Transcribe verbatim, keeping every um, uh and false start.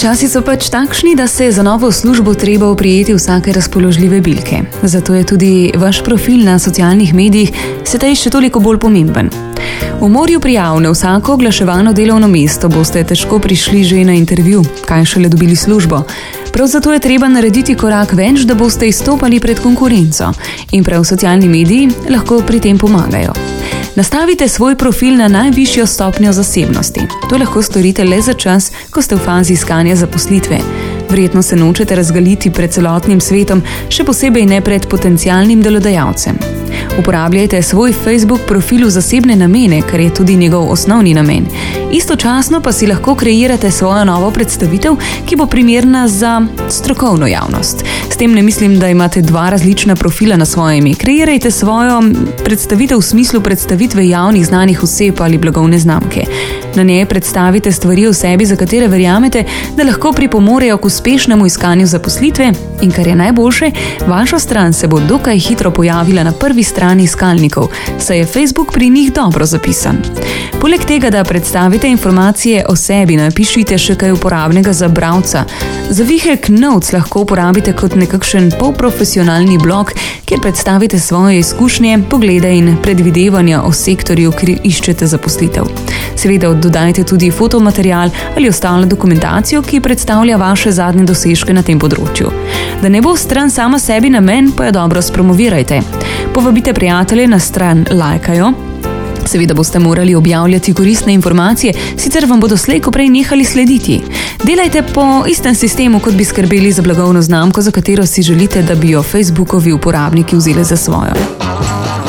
Časi so pač takšni, da se je za novo službo treba oprijeti vsake razpoložljive bilke. Zato je tudi vaš profil na socialnih medijih sedaj še toliko bolj pomemben. V morju prijav na vsako oglaševano delovno mesto boste težko prišli že na intervju, kaj šele dobili službo. Prav zato je treba narediti korak več, da boste izstopali pred konkurenco in prav socialni mediji lahko pri tem pomagajo. Nastavite svoj profil na najvišjo stopnjo zasebnosti. To lahko storite le za čas, ko ste v fazi iskanja zaposlitve. Verjetno se nočete razgaliti pred celotnim svetom, še posebej ne pred potencialnim delodajalcem. Uporabljajte svoj Facebook profil v zasebne namene, kar je tudi njegov osnovni namen. Istočasno pa si lahko kreirate svojo novo predstavitev, ki bo primerna za strokovno javnost. S tem ne mislim, da imate dva različna profila na svoje ime. Kreirajte svojo predstavitev v smislu predstavitve javnih znanih oseb ali blagovne znamke. Na njej predstavite stvari o sebi, za katere verjamete, da lahko pripomorejo k uspešnemu iskanju zaposlitve in kar je najboljše, vaša stran se bo dokaj hitro pojavila na prvi strani iskalnikov, saj je Facebook pri njih dobro zapisan. Poleg tega, da predstavite informacije o sebi, napišite še kaj uporabnega za bralca. Zavihek Notes lahko uporabite kot nekakšen polprofesionalni blog, kjer predstavite svoje izkušnje, poglede in predvidevanja o sektorju, kjer iščete zaposlitev. Seveda dodajte tudi fotomaterial ali ostalo dokumentacijo, ki predstavlja vaše zadnje dosežke na tem področju. Da ne bo stran sama sebi namen, pa jo dobro spromovirajte. Povabite prijatelje na stran lajkajo. Seveda boste morali objavljati koristne informacije, sicer vam bodo slej ko prej nehali slediti. Delajte po istem sistemu, kot bi skrbeli za blagovno znamko, za katero si želite, da bi jo Facebookovi uporabniki vzeli za svojo.